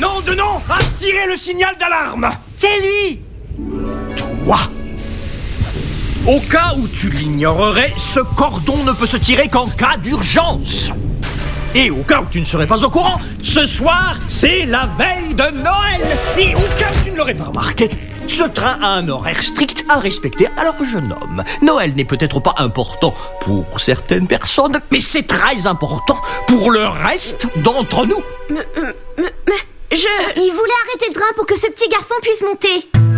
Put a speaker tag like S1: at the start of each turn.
S1: nom de nom a tiré le signal d'alarme?
S2: C'est lui!
S1: Toi! Au cas où tu l'ignorerais, ce cordon ne peut se tirer qu'en cas d'urgence. Et au cas où tu ne serais pas au courant, ce soir, c'est la veille de Noël. Et au cas où tu ne l'aurais pas remarqué, ce train a un horaire strict à respecter. Alors, jeune homme, Noël n'est peut-être pas important pour certaines personnes, mais c'est très important pour le reste d'entre nous.
S3: Il voulait arrêter le train pour que ce petit garçon puisse monter.